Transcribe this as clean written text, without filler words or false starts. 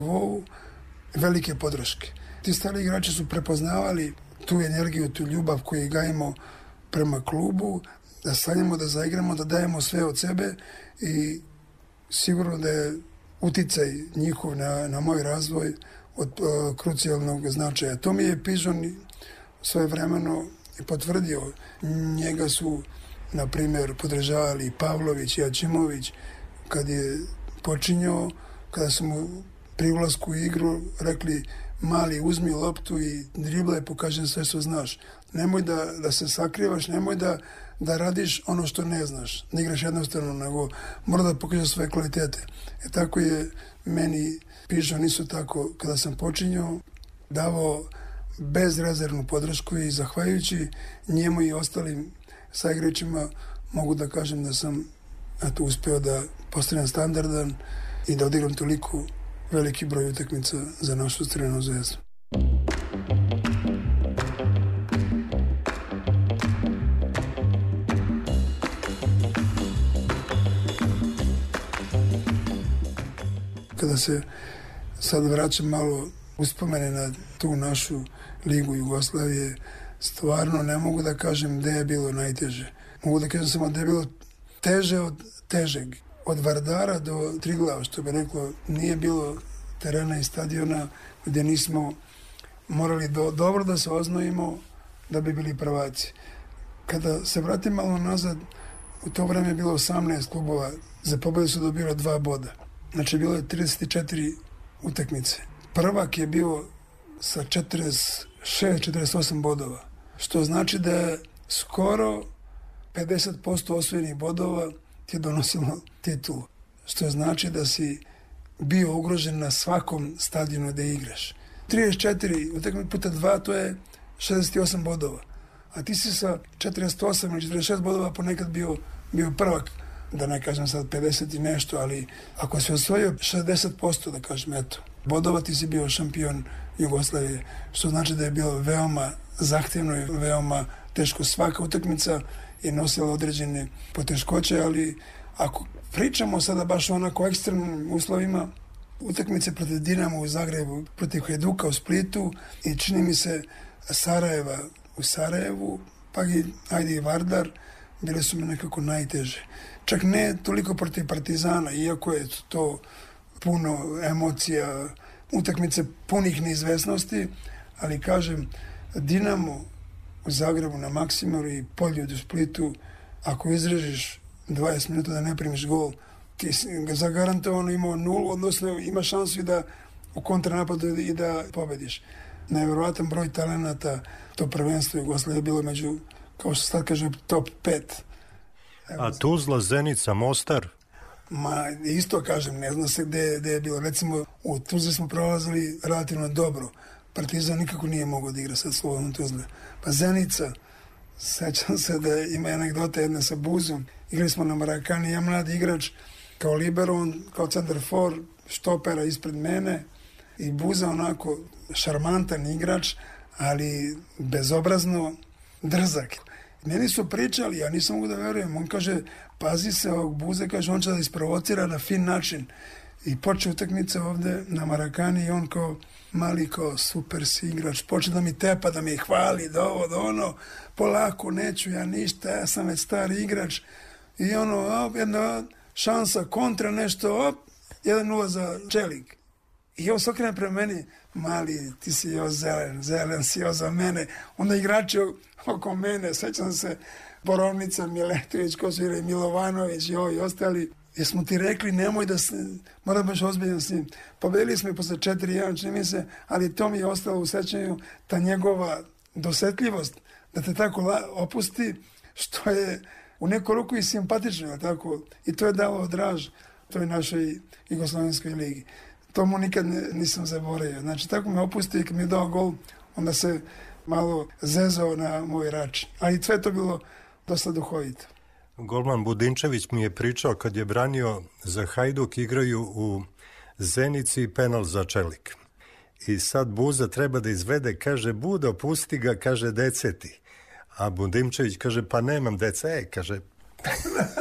nivou velike podrške. Ti stari igrači su prepoznavali tu energiju, tu ljubav koju gajimo prema klubu, da stanemo, da zaigramo, da dajemo sve od sebe i sigurno da je uticaj njihov na moj razvoj od krucijalnog značaja. To mi je Pižon svojevremeno i potvrdio. Njega su, na primjer, podržavali i Pavlović i Ačimović kad je počinjao, kada su mu pri ulasku u igru rekli: mali, uzmi loptu i driblaj, pokaži sve što znaš. Nemoj da se sakrivaš, nemoj da radiš ono što ne znaš. Ne igraš jednostavno, nego mora da pokažeš svoje kvalitete. Tako je meni Pižon isto tako, kada sam počinjao, davao bezrezervnu podršku i zahvaljujući njemu i ostalim saigračima mogu da kažem da sam uspeo da postanem standardan i da odigram toliko veliki broj utakmica za našu Crvenu zvezdu. Kada se sad vraćam malo uspomene na tu našu Ligu Jugoslavije, stvarno ne mogu da kažem gde je bilo najteže. Mogu da kažem samo da je bilo teže od težeg. Od Vardara do Triglava, što bi reklo, nije bilo terena i stadiona gdje nismo morali dobro da se oznojimo da bi bili prvaci. Kada se vratim malo nazad, u to vreme je bilo 18 klubova, za pobedu su dobilo 2 boda. Znači, bilo je 34 utakmice. Prvak je bio sa 46-48 bodova, što znači da je skoro 50% osvojenih bodova ti je donosilo titulu, što znači da si bio ugrožen na svakom stadionu da igraš. 34 utakmice puta 2, to je 68 bodova. A ti si sa 48 ili 46 bodova ponekad bio prvak, da ne kažem sad 50 i nešto, ali ako si osvojio 60%, da kažem, eto, bodova, ti si bio šampion Jugoslavije, što znači da je bilo veoma zahtevno i veoma teško. Svaka utakmica je nosila određene poteškoće, ali ako pričamo sada baš onako ekstremnim uslovima, utakmice protiv Dinama u Zagrebu, protiv Hajduka u Splitu i čini mi se Sarajeva u Sarajevu, pa i Vardar, bile su mi nekako najteže. Čak ne toliko protiv Partizana, iako je to puno emocija, utakmice punih neizvesnosti, ali kažem, Dinamo u Zagrebu na Maksimiru i Poljud u Splitu, ako izrežiš 20 minuta da ne primiš gol, ti ga zagarantovano imao 0, odnosno ima šansu i da u kontranapadu i da pobediš. Nevjerovatan broj talenata, to prvenstvo Jugoslavije je bilo među, kao što sad kaže, top 5. A Tuzla, Zenica, Mostar? Ma, isto kažem, ne zna se gde je bilo. Recimo, u Tuzli smo prolazili relativno dobro. Partizan nikako nije mogao da igra sad Slobodan Tuzle. Pa Zenica, sećam se da ima anegdota jedna sa Buzom. Igrali smo na Marakani, ja mladi igrač, kao libero, on kao centar for, štopera ispred mene i Buza onako šarmantan igrač, ali bezobrazno drzak. Meni su pričali, ja nisam mogu da verujem, on kaže, pazi se ovog Buze, kaže, on će da isprovocira na fin način. I počne utakmica ovde na Marakani i on kao mali, kao super si igrač, počne da mi tepa, da mi hvali, da ovo, da ono, polako, neću ja ništa, ja sam već stari igrač. I ono, jedna šansa, kontra, nešto, 1-0 za Čelik. I on se okrene prema meni, mali, ti si još zelen si još za mene. Onda igrači oko mene, sećam se, Borovnica, Miletović, Kosovire, Milovanović i ostali. Jesmo ti rekli, nemoj da se, moram baš ozbiljan s njim. Pobedili smo i posle 4-1, čini mi se, ali to mi je ostalo u sećanju, ta njegova dosetljivost, da te tako opusti, što je u neku ruku i simpatično, tako, i to je dalo draž toj našoj Jugoslovenskoj ligi. To mu nikad nisam zaboravio. Znači, tako me opusti i kad mi je dao gol, onda se malo zezao na moj račun. Ali sve to bilo dosta duhovito. Golman Budinčević mi je pričao kad je branio za Hajduk, igraju u Zenici penal za Čelik. I sad Buza treba da izvede, kaže, Budo, pusti ga, kaže, deceti. A Budinčević kaže, pa nemam deca, kaže...